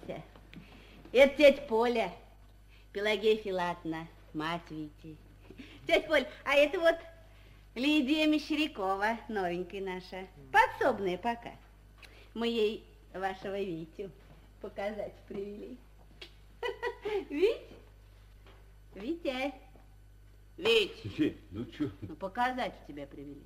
Витя, это тетя Поля, Пелагея Филатовна, мать Вити. Тетя Поль, а это вот Лидия Мещерякова, новенькая наша, подсобная пока. Мы ей вашего Витю показать привели. Вить? Витя. Вить. Ну что? Ну, показать тебя привели.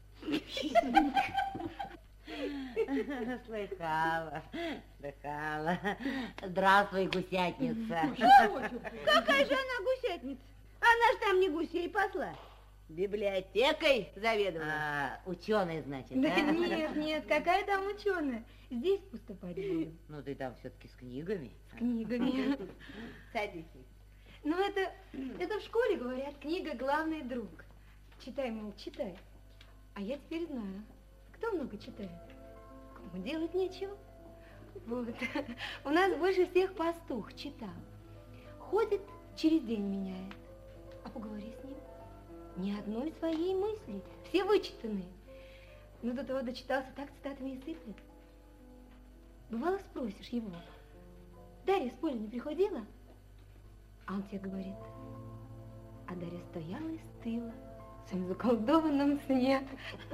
Слыхала. Здравствуй, гусятница. Какая же она гусятница? Она ж там не гусей посла. Библиотекой заведовала. Ученая, значит, да? Нет, какая там ученая? Здесь поступать буду. Ну, ты там все-таки с книгами. С книгами. Садись. Ну, это в школе говорят, книга главный друг. Читай, мол, читай. А я теперь знаю, кто много читает, кому делать нечего. Вот. У нас больше всех пастух читал. Ходит, через день меняет. А поговори с ним. Ни одной своей мысли. Все вычитанные. Но до того дочитался, так цитатами и сыплет. Бывало, спросишь его: Дарья с Полей не приходила? А он тебе говорит: а Дарья стояла и стыла в своем заколдованном сне.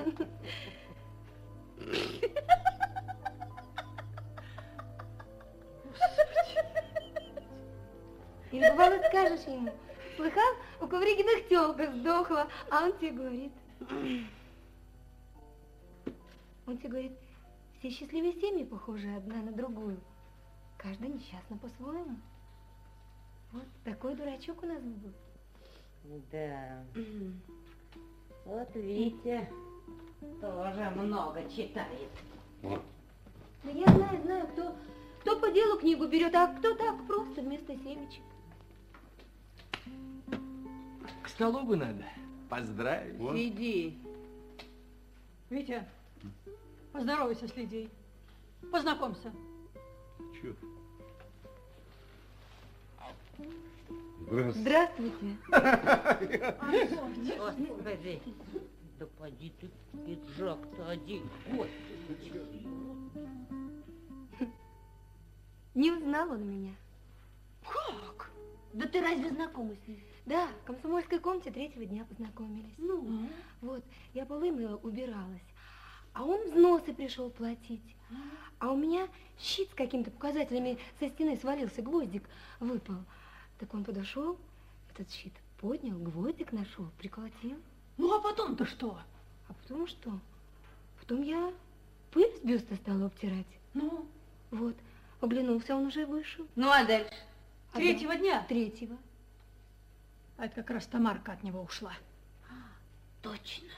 И бывало, скажешь ему: слыхал, у Ковригиных тёлка сдохла, а он тебе говорит: все счастливые семьи похожи одна на другую, каждая несчастна по-своему. Вот такой дурачок у нас был. Да. Вот Витя тоже много читает. Да я знаю, кто по делу книгу берет, а кто так просто вместо семечек. К столу бы надо поздравить. Вот. Сиди. Витя, поздоровайся с Лидией. Познакомься. Чё? Здравствуйте. Господи, да поди ты пиджак-то один. Не узнал он меня. Как? Да ты разве знакома с ним? Да, в комсомольской комнате 3-го дня познакомились. Ну, вот, я полы мыла, убиралась, а он взносы пришел платить. А у меня щит с какими-то показателями со стены свалился, гвоздик выпал. Так он подошел, этот щит поднял, гвоздик нашел, приколотил. Ну, а потом-то что? А потом что? Потом я пыль с бюста стала обтирать. Ну? Вот, оглянулся, он уже вышел. Ну, а дальше? 3-го дня? 3-го. А это как раз Тамарка от него ушла. Точно.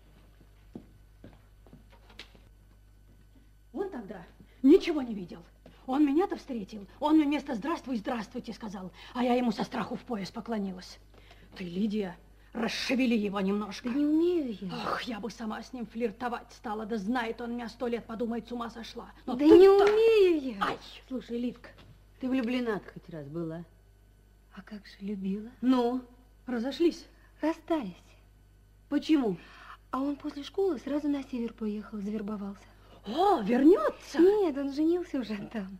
Он тогда ничего не видел. Он меня-то встретил. Он мне вместо «здравствуй, здравствуйте» сказал, а я ему со страху в пояс поклонилась. Ты, Лидия, расшевели его немножко. Да не умею я. Ах, я бы сама с ним флиртовать стала, да знает он меня 100 лет, подумает, с ума сошла. Но да не умею я. Ай, слушай, Лидка, ты влюблена хоть раз была? А как же любила? Ну? Разошлись? Расстались. Почему? А он после школы сразу на север поехал, завербовался. О, вернется? Нет, он женился уже там.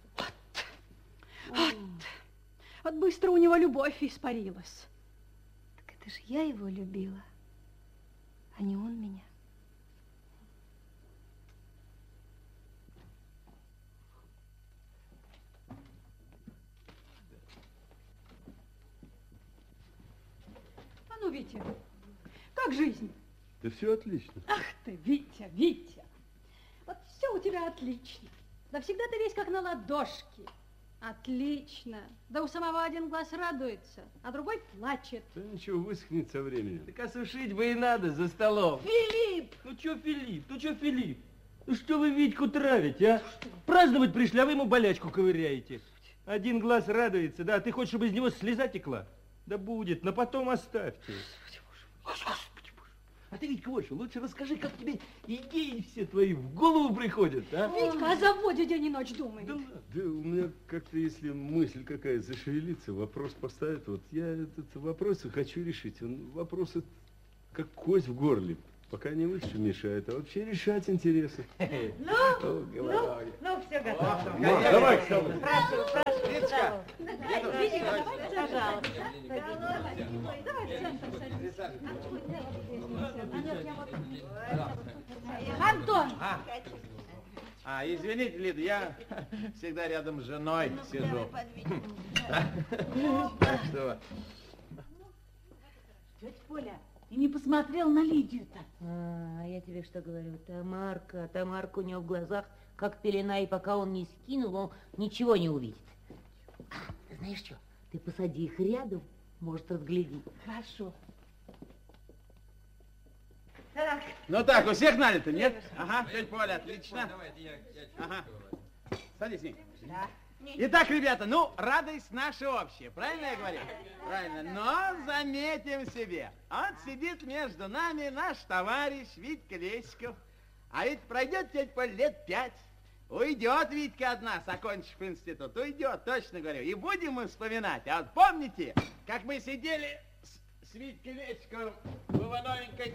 Вот быстро у него любовь испарилась. Так это же я его любила, а не он меня. А ну, Витя, как жизнь? Да все отлично. Ах ты, Витя, Витя. Вот все у тебя отлично. Да всегда ты весь как на ладошке. Отлично. Да у самого один глаз радуется, а другой плачет. Да ничего, высохнет со временем. Так осушить бы и надо за столом. Филипп! Ну что, Филипп? Ну что вы Витьку травите, а? Праздновать пришли, а вы ему болячку ковыряете. Один глаз радуется, да, а ты хочешь, чтобы из него слеза текла? Да будет, но потом оставьте. Господи боже. А ты, Витька, вот что, лучше расскажи, как тебе идеи все твои в голову приходят, а? Витька о заводе день и ночь думает. Да у меня как-то, если мысль какая зашевелится, вопрос поставит, вот я этот вопрос хочу решить. Он вопрос как кость в горле. Пока не лучше мешает, а вообще решать интересно. Ну, все готово. Давай к столу. Прошу. Витька. Антон! Извините, Лида, я всегда рядом с женой сижу. Так что... Тетя Поля, ты не посмотрел на Лидию-то? А я тебе что говорю, Тамарка у него в глазах как пелена, и пока он не скинул, он ничего не увидит. Ты знаешь что, ты посади их рядом, может, разгляди. Хорошо. Так. Ну так, у всех налито, нет? Ага, тетя Поля, отлично. Ага. Садись, Ник. Да. Итак, ребята, ну, радость наша общая, правильно я говорю? Правильно, но заметим себе, вот сидит между нами наш товарищ Витька Лесиков, а ведь пройдет тетя Поля лет 5, уйдет Витька от нас, окончив институт, уйдет, точно говорю, и будем мы вспоминать. А вот помните, как мы сидели с Витькой Лесиковым в его новенькой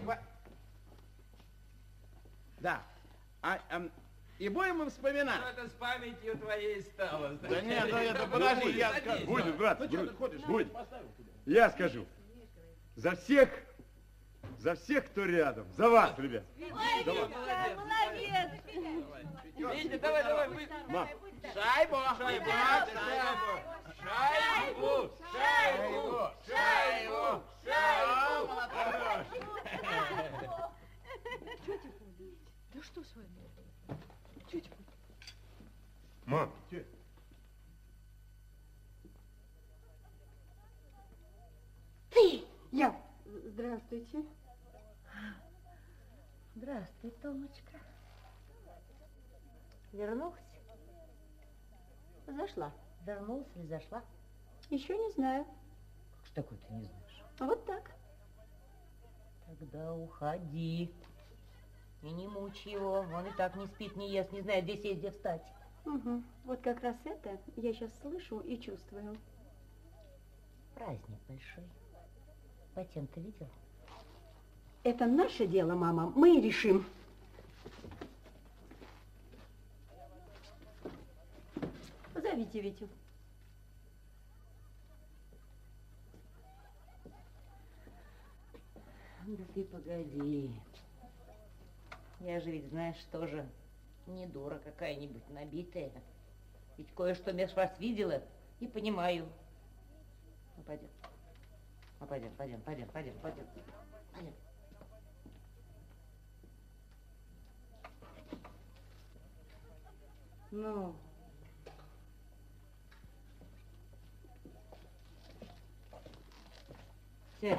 Да. И будем мы вспоминать. Что это с памятью твоей стало? Да нет, ну это подожди, я скажу. Будет, брат, Ну что ты ходишь? будет. Я скажу. За всех, кто рядом. За вас, ребят. Ой, Витька, молодец. Витя, давай, Мам, Шайбу! Да что с вами? Тетя Поля. мам, Ты! Я. Здравствуйте. Здравствуй, Томочка. Вернулась? Зашла. Вернулась или зашла? Еще не знаю. Что такое ты не знаешь? Вот так. Тогда уходи. И не мучь его. Он и так не спит, не ест, не знает, где сесть, где встать. Угу. Вот как раз это я сейчас слышу и чувствую. Праздник большой. Патент ты видел? Это наше дело, мама. Мы решим. Позовите Витю. Да ты погоди. Я же ведь, знаешь, тоже не дура какая-нибудь набитая. Ведь кое-что меж вас видела и понимаю. Ну, пойдем. Ну, пойдем. Ну. Сядь.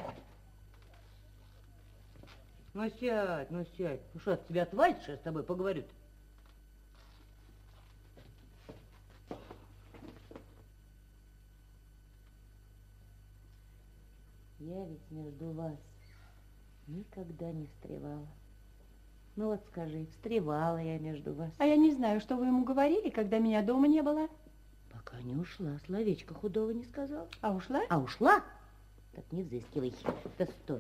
Ну, сядь. Ну, что, от тебя отвалится, что я с тобой поговорю-то? Я ведь между вас никогда не встревала. Ну вот скажи, встревала я между вас? А я не знаю, что вы ему говорили, когда меня дома не было. Пока не ушла, словечко худого не сказала. А ушла? А ушла? Так не взыскивай. Да стой.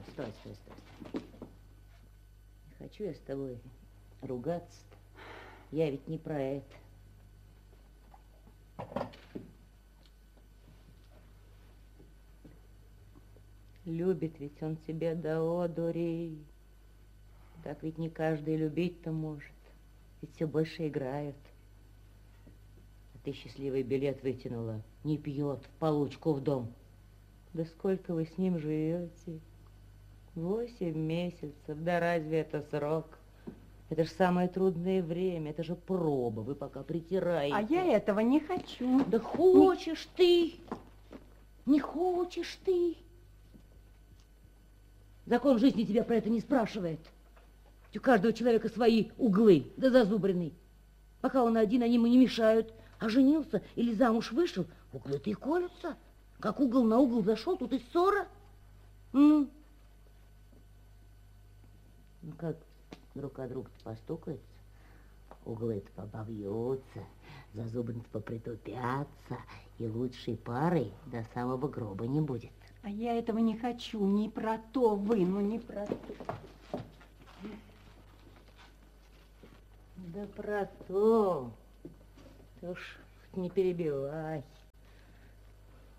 Не хочу я с тобой ругаться. Я ведь не про это. Любит ведь он тебя до одури. Так ведь не каждый любить-то может. Ведь все больше играют. А ты счастливый билет вытянула. Не пьет, в получку в дом. Да сколько вы с ним живете? 8 месяцев. Да разве это срок? Это же самое трудное время. Это же проба. Вы пока притираете. А я этого не хочу. Да хочешь ты. Не хочешь ты. Закон жизни тебя про это не спрашивает. У каждого человека свои углы, да зазубренный. Пока он один, они ему не мешают. А женился или замуж вышел, углы-то и колются. Как угол на угол зашел, тут и ссора. Ну, как друг от друга постукаются, углы-то побовьются, зазубрины-то попритупятся, и лучшей парой до самого гроба не будет. А я этого не хочу. Не про то вы, ну не про то. Да про то. Ты уж не перебивай.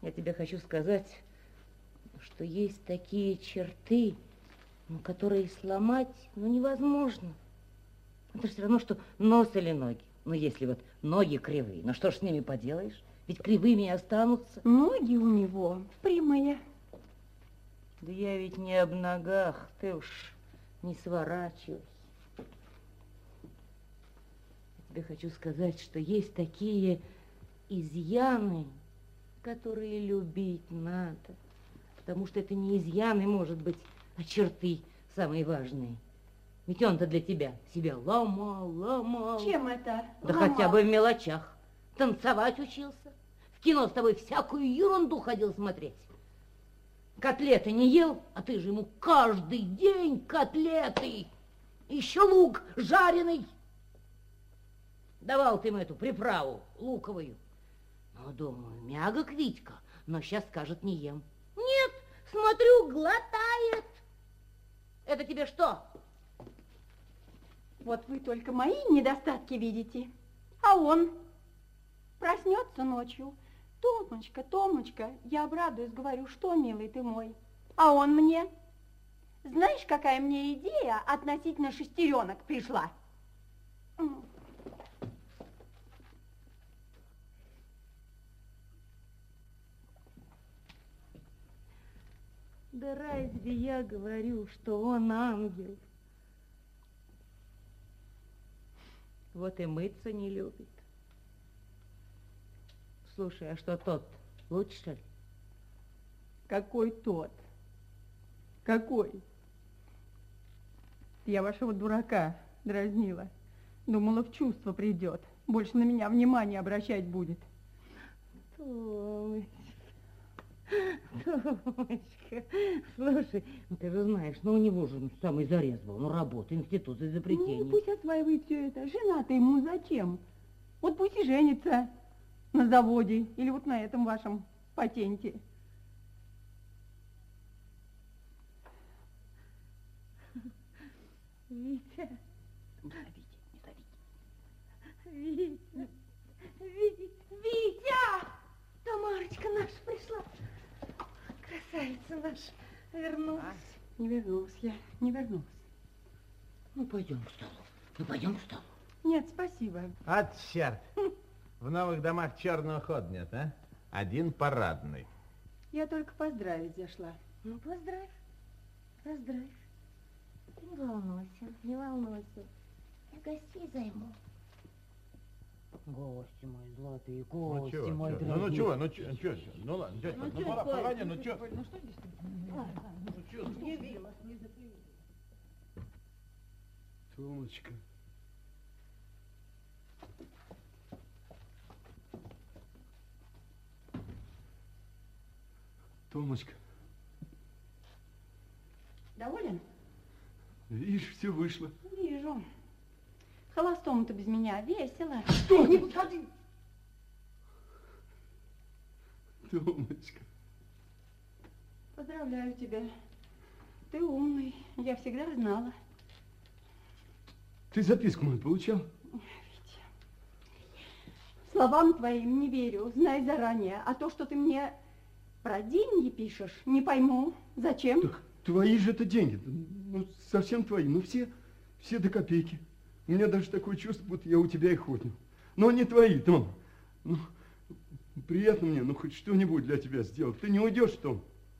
Я тебе хочу сказать, что есть такие черты, которые сломать, невозможно. Это же все равно, что нос или ноги. Если вот ноги кривые, что ж с ними поделаешь? Ведь кривыми и останутся. Ноги у него прямые. Да я ведь не об ногах, ты уж не сворачивай. Я тебе хочу сказать, что есть такие изъяны, которые любить надо. Потому что это не изъяны, может быть, а черты самые важные. Ведь он-то для тебя себя ломал. Чем это? Да ломал? хотя бы в мелочах. Танцевать учился. В кино с тобой всякую ерунду ходил смотреть. Котлеты не ел, а ты же ему каждый день котлеты. Еще лук жареный. Давал ты ему эту приправу луковую. Думаю, мягок Витька, но сейчас скажет, не ем. Нет, смотрю, глотает. Это тебе что? Вот вы только мои недостатки видите, а он проснется ночью. Томочка, Томочка, я обрадуюсь, говорю, что, милый ты мой? А он мне, знаешь, какая мне идея относительно шестеренок пришла? Да разве я говорю, что он ангел? Вот и мыться не любит. Слушай, а что тот? Лучше, что ли? Какой тот? Какой? Я вашего дурака дразнила. Думала, в чувство придет. Больше на меня внимание обращать будет. Томочка, слушай, ты же знаешь, у него же самый зарез был, работа, институт изобретений. Пусть осваивает все это. Жена-то ему зачем? Вот пусть и женится на заводе или вот на этом вашем патенте. Витя. Не зовите. Витя! Тамарочка наша пришла. Красавица наша вернулась. Не вернулась я, не вернулась. Пойдем в столовую. Пойдем в столовую. Нет, спасибо. От черт. В новых домах черного хода нет, а? Один парадный. Я только поздравить зашла. Поздравь. Поздравь. Ты не волнуйся, не волнуйся. Я гостей займу. Гости мои золотые, гости мои дорогие. Ну чего, ну ладно, дядя, пора, погоди, ну что? Ну что здесь? Томочка. Томочка, Доволен? видишь, все вышло. Вижу. Холостому-то без меня весело. Что? Не подходи! Томочка. Поздравляю тебя. Ты умный. Я всегда знала. Ты записку мою получал? Витя, словам твоим не верю, знай заранее. А то, что ты мне про деньги пишешь, не пойму. Зачем? Так твои же это деньги. Совсем твои. Все до копейки. У меня даже такое чувство, будто я у тебя их отнял. Но они твои, Том. Приятно мне, хоть что-нибудь для тебя сделать. Ты не уйдешь, Том?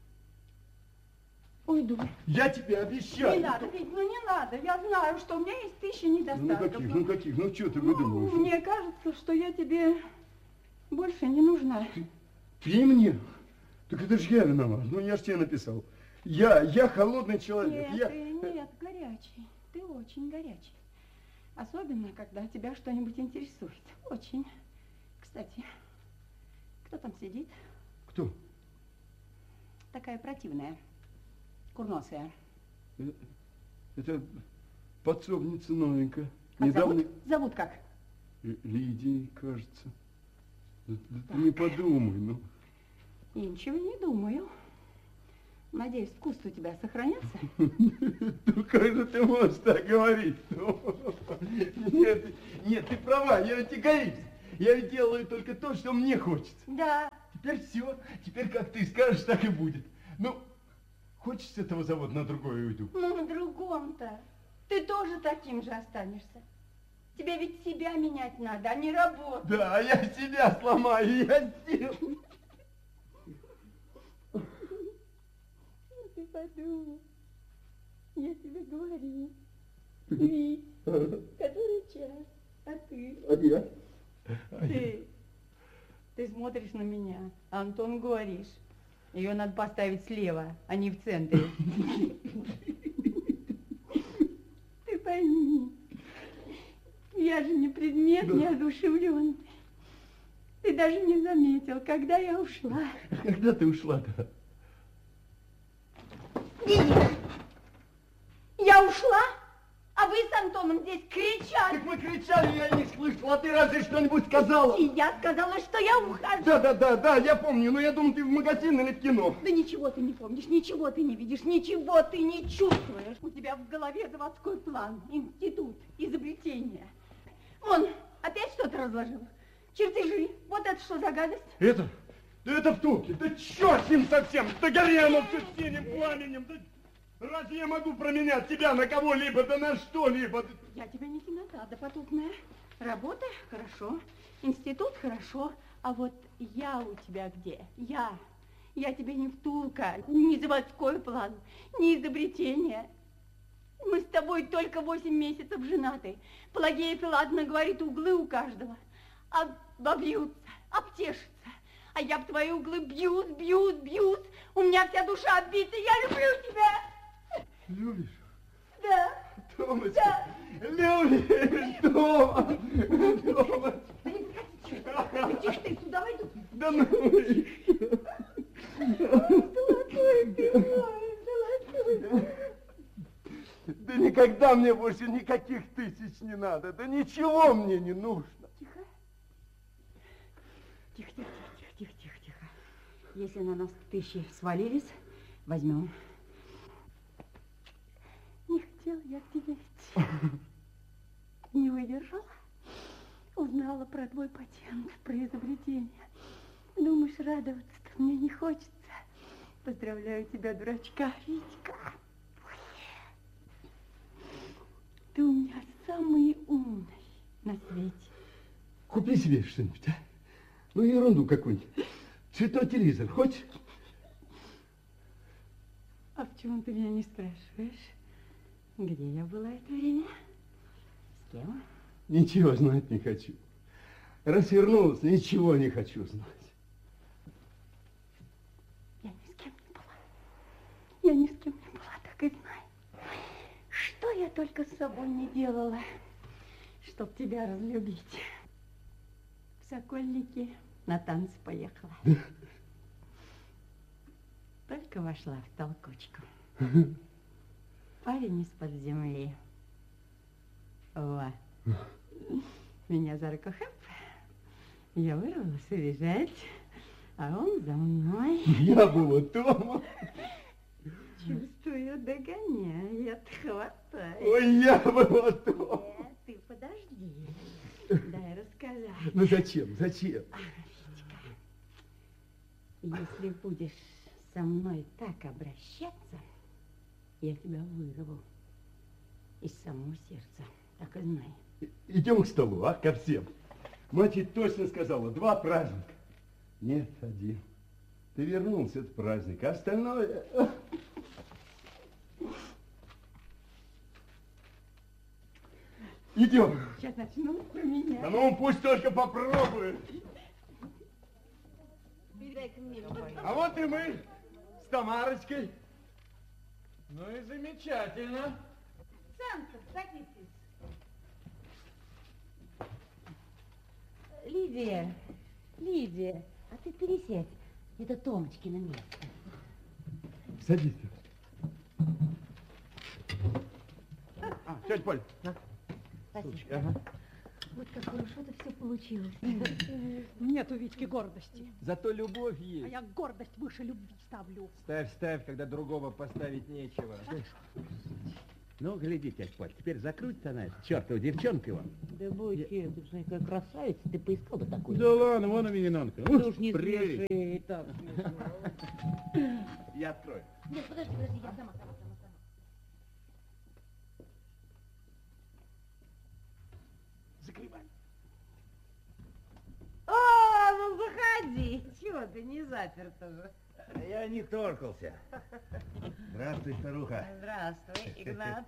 Уйду. Я тебе обещаю. Не надо, Вить, не надо. Я знаю, что у меня есть 1000 недостатков. Каких? Что ты выдумываешь? Мне кажется, что я тебе больше не нужна. Ты мне? Так это же я виноват. Я ж тебе написал. Я холодный человек. Нет, горячий. Ты очень горячий. Особенно, когда тебя что-нибудь интересует. Очень. Кстати, кто там сидит? Кто? Такая противная. Курносая. Это подсобница новенькая. Как Недавно... Зовут как? Лидия, кажется. Да ты не подумай, Я ничего не думаю. Надеюсь, вкус у тебя сохранится? Ну как же ты можешь так говорить? Нет, ты права, я ведь эгоист. Я ведь делаю только то, что мне хочется. Да. теперь все. Теперь как ты скажешь, так и будет. Ну, хочешь с этого завода на другой уйду? Ну, на другом-то. Ты тоже таким же останешься. Тебе ведь себя менять надо, а не работу. Да, я себя сломаю, я сделаю. Ну, ты подумай. Я тебе говорю. Вить, который час, а ты? А я? Ты смотришь на меня, а Антон говоришь. Ее надо поставить слева, а не в центре. Ты пойми, я же не предмет, не одушевленный. Ты даже не заметил, когда я ушла. Когда ты ушла-то? Денис, я ушла, а вы с Антоном здесь кричали. Так мы кричали, я не слышал, а ты разве что-нибудь сказала? И я сказала, что я ухожу. Да, я помню, но я думал, ты в магазин или в кино. Да ничего ты не помнишь, ничего ты не видишь, ничего ты не чувствуешь. У тебя в голове заводской план, институт, изобретение. Вон, опять что-то разложил. Чертежи. Вот это что за гадость? Это? Да это втулки. Да черт с ним совсем. Да гори оно все синим пламенем. Да разве я могу променять тебя на кого-либо, да на что-либо? Я тебе не темнота, да потупная. Работа хорошо, институт хорошо, а вот я у тебя где? Я тебе не втулка, не заводской план, не изобретение. Мы с тобой только 8 месяцев женаты. Пелагея Филадовна говорит, углы у каждого. Обобьются, обтешатся. А я в твои углы бьюсь. У меня вся душа отбита. Я люблю тебя. Любишь? Да. Томочка, Да. любишь, Тома. Тише ты, сюда войду. Да ну. Золотой ты мой, золотой. Да никогда мне больше никаких тысяч не надо. Да ничего мне не нужно. Тихо. Если на нас тысячи свалились, возьмем. Не хотела я к тебе идти. Не выдержала. Узнала про твой патент, про изобретение. Думаешь, радоваться-то мне не хочется. Поздравляю тебя, дурачка, Витька. Ты у меня самый умный на свете. Купи себе что-нибудь, а? Ну, ерунду какую-нибудь. Цветной телевизор, хочешь? А почему ты меня не спрашиваешь? Где я была это время? С кем? Ничего знать не хочу. Раз вернулась, ничего не хочу знать. Я ни с кем не была, так и знай. Что я только с собой не делала, чтоб тебя разлюбить. В Сокольнике на танцы поехала. Только вошла в толкучку. Парень из-под земли. Во. Меня за руку хэп. Я вырвалась убежать, а он за мной. Я была дома. Чувствую, догоняет, хватай. Ой, я была дома. Нет, ты подожди. Дай рассказать. Ну зачем? Витька, если будешь со мной так обращаться, я тебя вырву из самого сердца, так и знай. Идем к столу, а, ко всем. Мать ведь точно сказала, 2 праздника. Нет, 1. Ты вернулся, это праздник, а остальное... Идем. Сейчас начну про меня. Да ну, пусть только попробует. А вот и мы с Тамарочкой. Ну и замечательно. Санта, садитесь. Лидия, а ты пересядь. Это Томочкино место. Садись. Тетя Поль. Спасибо. Ага. Вот как хорошо-то все получилось. Нет у Витьки гордости. Зато любовь А есть. я гордость выше любви ставлю. Ставь, когда другого поставить нечего. Ну, гляди, дядь Поль, теперь закрутит она эту чертову девчонку вам. Да будь ты ж какая красавица, ты поискал бы такую. Да ладно, вон Мининонка. Ты уж не смеши, и так смешно. Я открою. Нет, подожди, я сама. Закрывай. О, ну заходи. Чего ты не заперта же? Я не торкался. Здравствуй, старуха. Здравствуй, Игнат.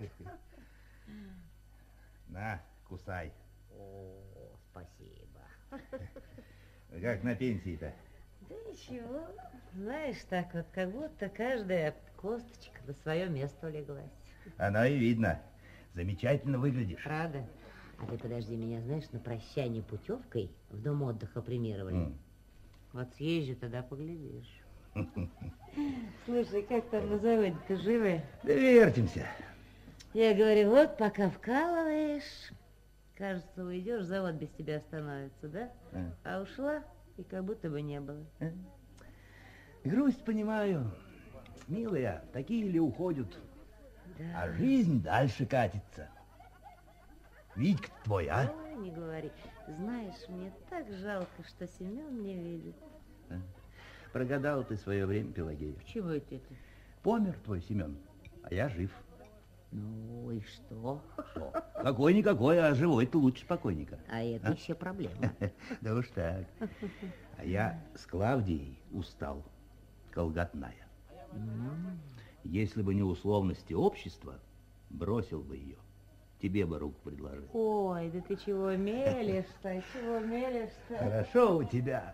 На, кусай. О, спасибо. Как на пенсии-то? Да ничего. Знаешь, так вот, как будто каждая косточка на свое место улеглась. Оно и видно. Замечательно выглядишь. Правда? А ты подожди, меня, знаешь, на прощание путевкой в дом отдыха премировали. Вот съезжу, тогда поглядишь. Слушай, как там на заводе, ты живы? Да вертимся. Я говорю, вот пока вкалываешь, кажется, уйдешь, завод без тебя остановится, да? А ушла, и как будто бы не было. Грусть понимаю. Милая, такие ли уходят? Да. А жизнь дальше катится. Витька твой, а? Ой, не говори. Знаешь, мне так жалко, что Семен не видит. Прогадал ты свое время, Пелагея. Чего это? Помер твой Семен, а я жив. Ну и что? Какой-никакой, а живой-то лучше покойника. А это еще проблема. Да уж так. А я с Клавдией устал, колготная. Если бы не условности общества, бросил бы ее. Тебе бы руку предложил. Ой, да ты чего мелешь-то, чего мелешь-то? Хорошо у тебя.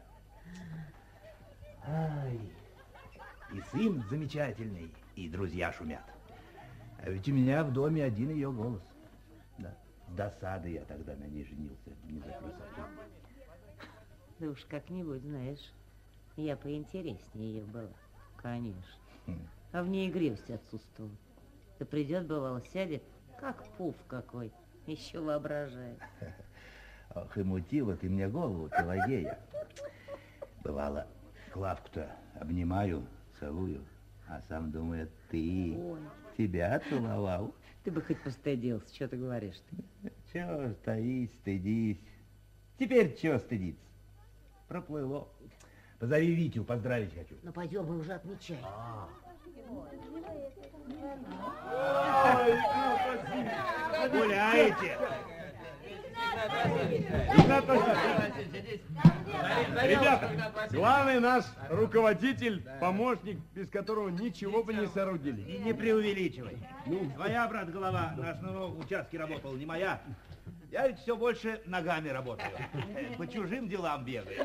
Ай, и сын замечательный, и друзья шумят. А ведь у меня в доме один ее голос. Да, с досады я тогда на ней женился, не за красоту. Да уж как-нибудь, знаешь, я поинтереснее ее была, конечно. А в ней игривость отсутствовала. Да придет, бывало, сядет, как пуф какой, еще воображает. Ох, и мутила ты мне голову, Пелагея. Бывало, Клавку-то обнимаю, целую, а сам думает, ты, тебя целовал. Ты бы хоть постыдился, что ты говоришь-то? Чего стоишь, стыдись. Теперь чего стыдиться? Проплыло. Позови Витю, поздравить хочу. Ну пойдем, мы уже отмечаем. Гуляете? Ребята, главный наш руководитель, помощник, без которого ничего бы не соорудили. И не преувеличивай. Твоя, брат, голова на основном участке работала, не моя. Я ведь все больше ногами работаю. По чужим делам бегаю.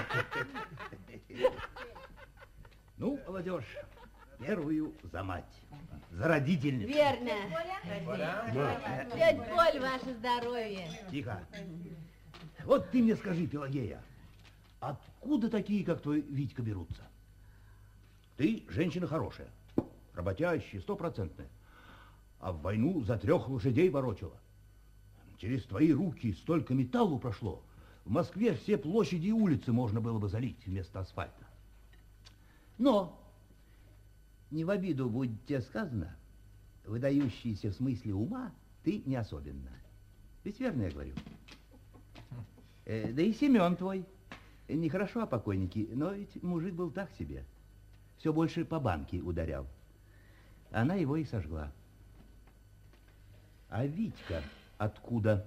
Ну, молодежь, первую за мать. За родительницу. Верно. Тетя Поль, ваше здоровье. Тихо. Вот ты мне скажи, Пелагея, откуда такие, как твой Витька, берутся? Ты женщина хорошая, работящая, стопроцентная, а в войну за 3 лошадей ворочала. Через твои руки столько металлу прошло. В Москве все площади и улицы можно было бы залить вместо асфальта. Но, не в обиду будет тебе сказано, выдающийся в смысле ума ты не особенно. Ведь верно я говорю? Да и Семен твой. Нехорошо о покойнике, но ведь мужик был так себе. Все больше по банке ударял. Она его и сожгла. А Витька откуда?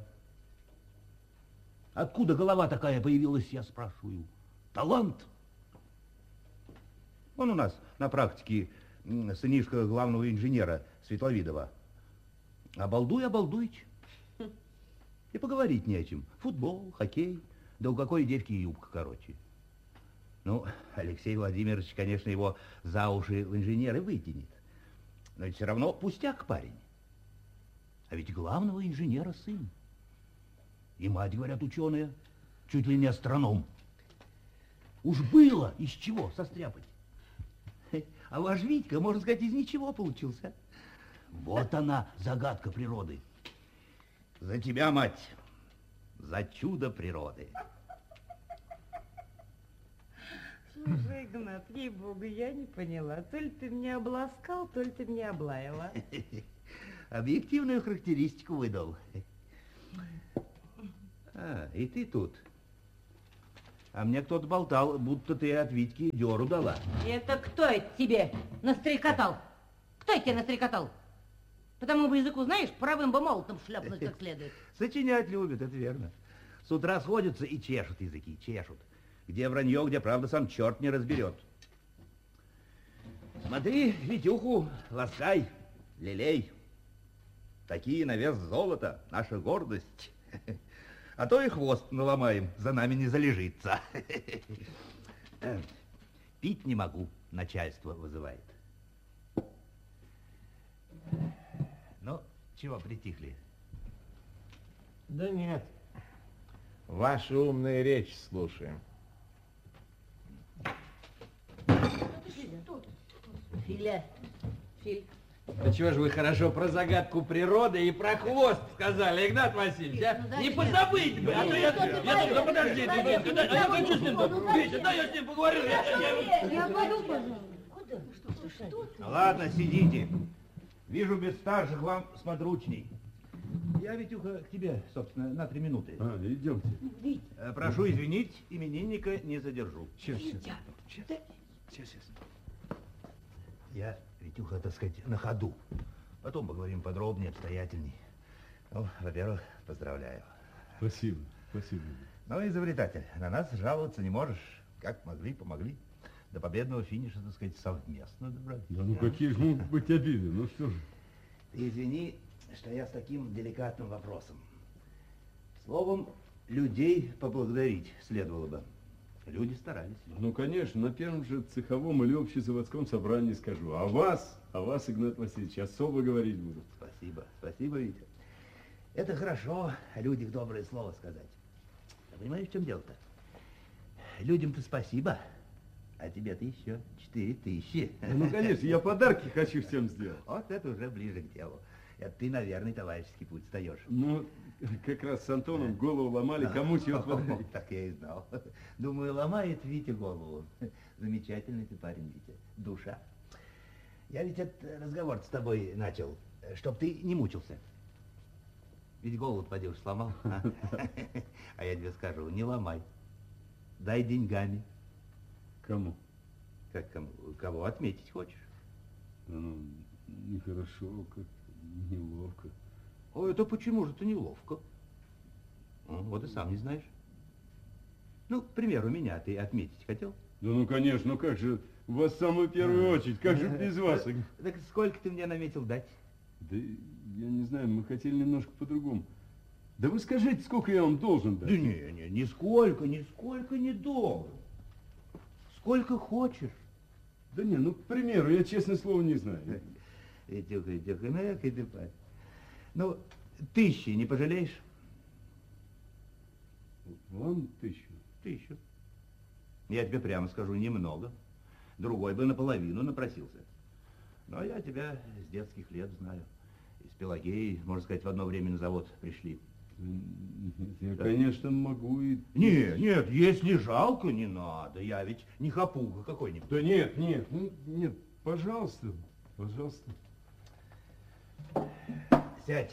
Откуда голова такая появилась, я спрашиваю? Талант? Он у нас на практике сынишка главного инженера Светловидова. Обалдуй. И поговорить не о чем. Футбол, хоккей, да у какой девки юбка короче. Ну, Алексей Владимирович, конечно, его за уши в инженеры вытянет. Но ведь все равно пустяк парень. А ведь главного инженера сын. И мать, говорят, ученая, чуть ли не астроном. Уж было из чего состряпать. А ваш Витька, можно сказать, из ничего получился. Вот она, загадка природы. За тебя, мать, за чудо природы. Слушай, Игнат, ей-богу, я не поняла. То ли ты меня обласкал, то ли ты меня облаяла. Объективную характеристику выдал. А, и ты тут. А мне кто-то болтал, будто ты от Витьки дёру дала. Это кто это тебе настрекотал? Кто это тебе настрекотал? Потому по языку, знаешь, правым бы молотом шлепнуть как следует. Сочинять любят, это верно. С утра сходятся и чешут языки, чешут. Где вранье, где правда, сам черт не разберет. Смотри, Витюху, ласкай, лелей. Такие на вес золота, наша гордость. А то и хвост наломаем, за нами не залежится. Пить не могу, начальство вызывает. Ну, чего притихли? Да нет. Ваши умные речи слушаем. Филя, Филь. Да чего же вы хорошо про загадку природы и про хвост сказали, Игнат Васильевич, а? Не позабыть бы, а то я да подожди, я хочу с ним, Витя, да я с ним поговорю. Я пойду, пожалуйста. Ну ладно, сидите. Вижу, без старших вам сподручней. Я, Витюха, к тебе, собственно, на 3 минуты. А, идемте. Прошу извинить, именинника не задержу. Сейчас. Я, Витюха, так сказать, на ходу. Потом поговорим подробнее, обстоятельней. Ну, во-первых, поздравляю. Спасибо, спасибо. Ну, изобретатель, на нас жаловаться не можешь. Как могли, помогли. До победного финиша, так сказать, совместно добрались. Да ну какие же могут быть обиды, ну что же. Ты извини, что я с таким деликатным вопросом. Словом, людей поблагодарить следовало бы. Люди старались. Ну, конечно, на первом же цеховом или общезаводском собрании скажу. А вас, Игнат Васильевич, особо говорить буду. Спасибо, спасибо, Витя. Это хорошо, о людях доброе слово сказать. А понимаешь, в чем дело-то? Людям-то спасибо, а тебе-то еще 4000. Ну, конечно, я подарки хочу всем сделать. Вот это уже ближе к делу. Это ты на верный товарищеский путь встаешь. Ну, как раз с Антоном голову ломали, кому чего подарить. Так я и знал. Думаю, ломает Витя голову. Замечательный ты парень, Витя. Душа. Я ведь этот разговор с тобой начал, чтоб ты не мучился. Ведь голову поди уж сломал. А я тебе скажу, не ломай. Дай деньгами. Кому? Как кому? Кого отметить хочешь? Ну, нехорошо, как неловко. Ой, это почему же это неловко? Вот и сам не знаешь. Ну, к примеру, меня ты отметить хотел? Да ну, конечно, ну как же, вас в самую первую очередь, как же без вас? Так сколько ты мне наметил дать? Да я не знаю, мы хотели немножко по-другому. Да вы скажите, сколько я вам должен дать? Да не, нисколько не должен. Сколько хочешь. Да не, ну, к примеру, я, честное слово, не знаю. Тихо, ну, який ты парень. Ну, 1000 не пожалеешь? Вам 1000? 1000. Я тебе прямо скажу, немного. Другой бы наполовину напросился. Но я тебя с детских лет знаю. Из Пелагеи, можно сказать, в одно время на завод пришли. Я, конечно, могу и... Нет, если жалко, не надо. Я ведь не хапуга какой-нибудь. Да нет, нет, пожалуйста, пожалуйста. Сядь.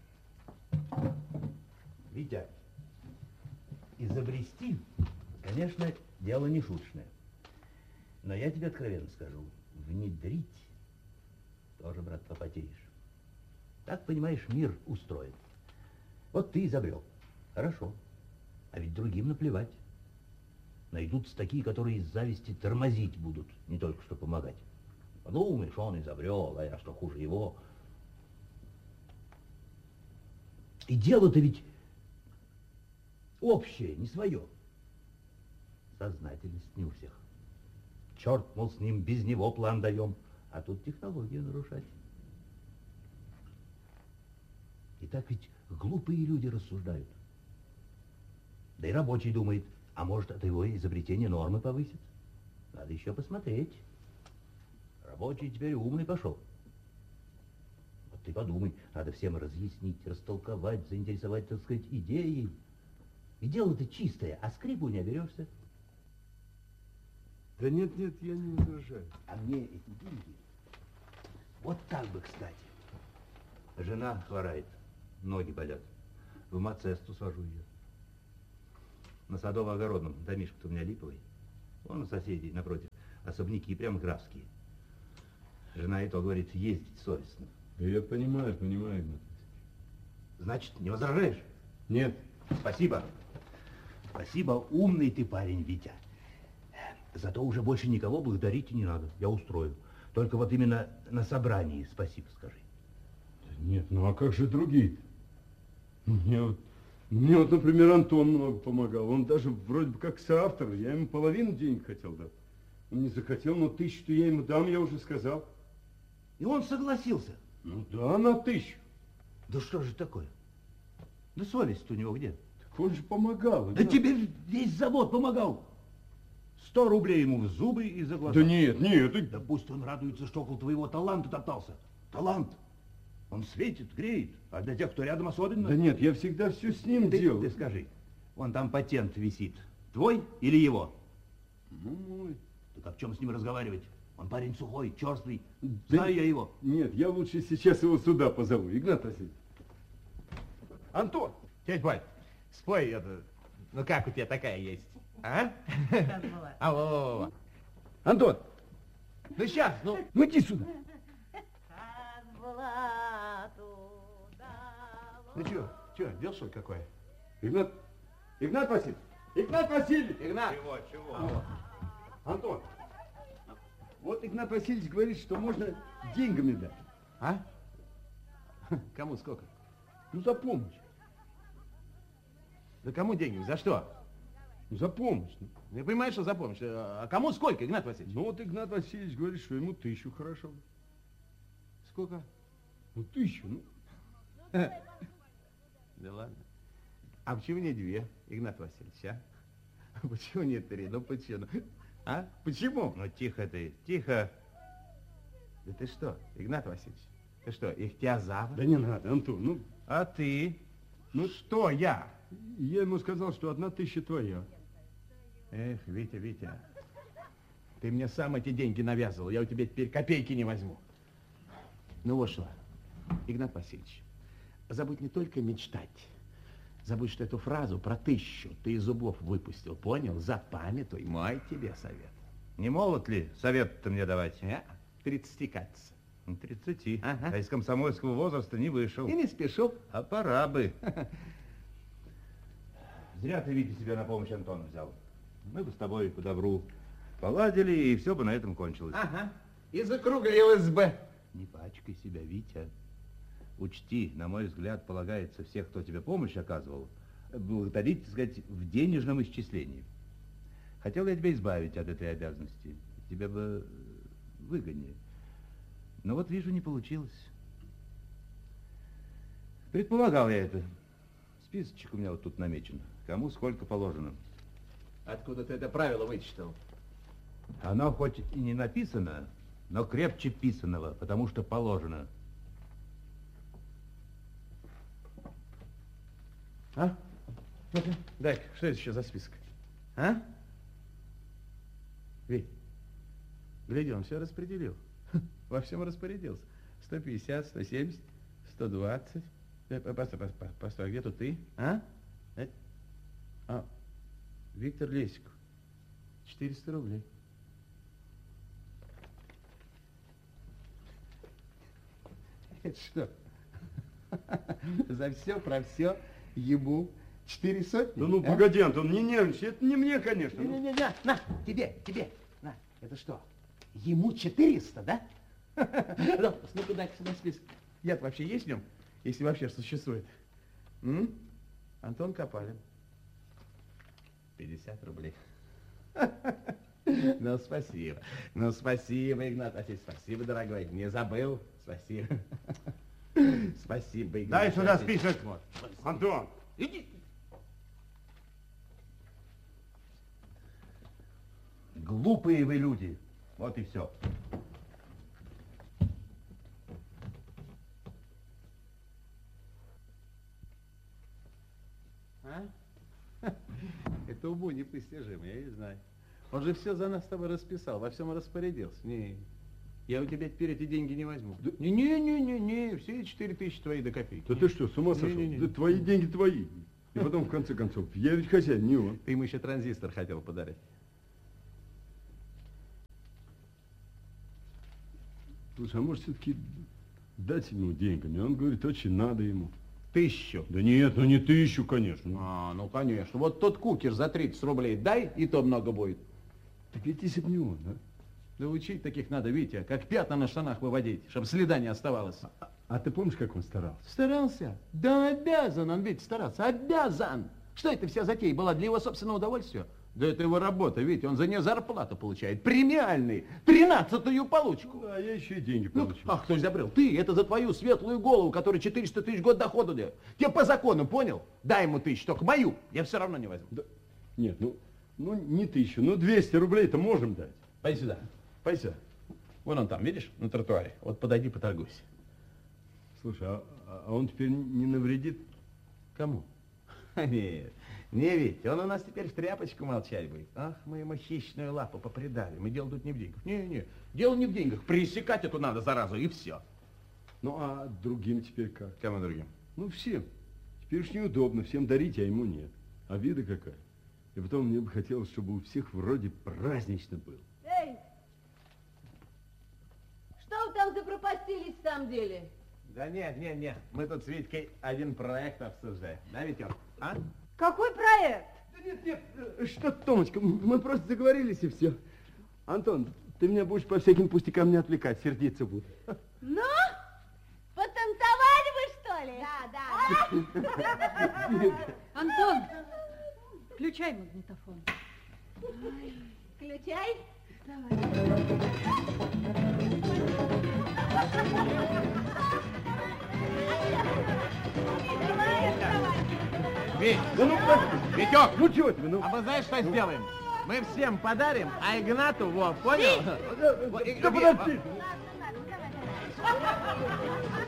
Витя, изобрести, конечно, дело не шуточное. Но я тебе откровенно скажу, внедрить тоже, брат, попотеешь. Так, понимаешь, мир устроен. Вот ты изобрел. Хорошо. А ведь другим наплевать. Найдутся такие, которые из зависти тормозить будут, не только что помогать. Подумаешь, он изобрел, а я что, хуже его. И дело-то ведь общее, не свое. Сознательность не у всех. Черт, мол, с ним без него план даем, а тут технологию нарушать. И так ведь глупые люди рассуждают. Да и рабочий думает, а может, от его изобретения нормы повысит. Надо еще посмотреть. Рабочий теперь умный пошел. Вот ты подумай, надо всем разъяснить, растолковать, заинтересовать, так сказать, идеей. И дело-то чистое, а скрипу не оберешься. Да нет, я не возражаю. А мне эти деньги вот так бы, кстати. Жена хворает, ноги болят. В Мацесту свожу ее. На Садово-Огородном домишко-то у меня липовый. Вон у соседей напротив особняки, прямо графские. Жена и то говорит, ездить совестно. Я понимаю, Игнат. Значит, не возражаешь? Нет. Спасибо. Спасибо, умный ты парень, Витя. Зато уже больше никого благодарить и не надо. Я устрою. Только вот именно на собрании спасибо скажи. Нет, ну а как же другие-то? Мне вот, например, Антон много помогал. Он даже вроде бы как соавтор. Я ему половину денег хотел дать. Он не захотел, но 1000 я ему дам, я уже сказал. И он согласился? Ну да, на 1000. Да что же такое? Да совесть у него где? Так он же помогал. Да тебе весь завод помогал. 100 рублей ему в зубы и за глаза. Да нет. Да пусть он радуется, что около твоего таланта топтался. Талант. Он светит, греет, а для тех, кто рядом, особенно. Да нет, я всегда все с ним делал. Ты скажи, вон там патент висит. Твой или его? Ну, мой. Так а в чем с ним разговаривать? Он парень сухой, черствый. Знаю я его. Нет, я лучше сейчас его сюда позову. Игнат Васильевич. Антон! Тетя Валь, спой это. Ну как у тебя такая есть? А? Алло. Антон! Ну сейчас, ну иди сюда. Ну чё, дел что ли какое? Игнат Васильевич! Игнат Васильевич! Игнат! Чего? Антон! Вот Игнат Васильевич говорит, что можно деньгами дать. А? Кому сколько? Ну, за помощь. Да кому деньги? За что? Ну, за помощь. Я понимаю, что за помощь. А кому сколько, Игнат Васильевич? Ну, вот Игнат Васильевич говорит, что ему 1000 хорошо. Сколько? Ну, 1000, ну. Да ладно. А почему не 2, Игнат Васильевич, а? Почему не 3? Ну, почему? А? Почему? Ну, тихо ты, тихо. Да ты что, Игнат Васильевич? Ты что, их тебя зовут? Да не надо, Антон, ну. А ты? Ну, что я? Я ему сказал, что 1000 твоя. Эх, Витя, ты мне сам эти деньги навязывал, я у тебя теперь копейки не возьму. Ну вот что, Игнат Васильевич, забудь не только мечтать, забудь, что эту фразу про 1000 ты из зубов выпустил, понял? Запамятуй, мой тебе совет. Не молод ли совет-то мне давать? 30 катится. 30. Ага. А из комсомольского возраста не вышел. И не спешил. А пора бы. Зря ты, Витя, себя на помощь Антона взял. Мы бы с тобой по добру поладили, и все бы на этом кончилось. Ага. И закруглилось бы. Не пачкай себя, Витя. Учти, на мой взгляд, полагается всех, кто тебе помощь оказывал, благодарить, так сказать, в денежном исчислении. Хотел я тебя избавить от этой обязанности. Тебе бы выгоднее. Но вот, вижу, не получилось. Предполагал я это. Списочек у меня вот тут намечен. Кому сколько положено. Откуда ты это правило вычитал? Оно хоть и не написано, но крепче писаного, потому что положено. А? Ну-ка, дай-ка, что это еще за список? А? Ведь, гляди, он все распределил. Во всем распорядился. 150, 170, 120. Постой, где тут ты? А? Виктор Лесиков. 400 рублей. Это что? За все, про все ему 400? Да ну, погоди, Антон, не нервничай, это не мне, конечно. Не, на, тебе, на. Это что, ему 400, да? Ну-ка, дай сюда список. Яд вообще есть в нем, если вообще существует? Антон Копалин. 50 рублей. Ну, спасибо. Ну, спасибо, Игнат Васильевич. Спасибо, дорогой. Не забыл. Спасибо. Спасибо, Игнат. Дай сюда список. Вот. Антон! Иди. Глупые вы люди. Вот и все. Это уму непостижимо, я не знаю. Он же все за нас с тобой расписал, во всем распорядился. Не, Я у тебя теперь эти деньги не возьму. Не, все 4000 твои до копейки. Да ты что, с ума сошел? Да твои деньги твои. И потом, в конце концов, я ведь хозяин, не он. Ты ему еще транзистор хотел подарить. Слушай, а может все-таки дать ему деньгами? Он говорит, очень надо ему. 1000. Да нет, ну не 1000, конечно. А, ну конечно. Вот тот кукер за 30 рублей дай, и то много будет. Так ведь если бы не он, а? Да учить таких надо, Витя, как пятна на штанах выводить, чтобы следа не оставалось. А ты помнишь, как он старался? Старался? Да обязан он, Витя, стараться, обязан. Что это вся затея была для его собственного удовольствия? Да это его работа, Витя, он за нее зарплату получает, премиальный, 13-ю получку. А я еще и деньги Ну, получу. ах, кто изобрел? Ты, это за твою светлую голову, которая 400 000 год доходу дает. Тебе по закону, понял? Дай ему 1000, только мою, я все равно не возьму. Да, нет, ну не 1000, ну 200 рублей-то можем дать. Пойди сюда, пойди сюда. Вон он там, видишь, на тротуаре. Вот подойди, поторгуйся. Слушай, а он теперь не навредит? Кому? Нет, не ведь, он у нас теперь в тряпочку молчать будет. Ах, мы ему хищную лапу попридали. Мы дело тут не в деньгах. Не, дело не в деньгах. Пресекать эту надо, заразу, и все. Ну, а другим теперь как? Кому другим? Ну, всем. Теперь уж неудобно, всем дарить, а ему нет. Обида какая. И потом мне бы хотелось, чтобы у всех вроде празднично было. Эй! Что вы там запропастились в самом деле? Да нет. Мы тут с Витькой один проект обсуждаем. Да, Витек? А? Какой проект? Да нет, что ты, Томочка, мы просто заговорились и все. Антон, ты меня будешь по всяким пустякам не отвлекать, сердиться буду. Ну, потанцевали вы, что ли? Да. Антон, включай магнитофон. Включай. Вить, Да ну как? Витек, Ну чего тебе, ну? а мы знаешь, что сделаем? Мы всем подарим, а Игнату, во, понял? Да подожди.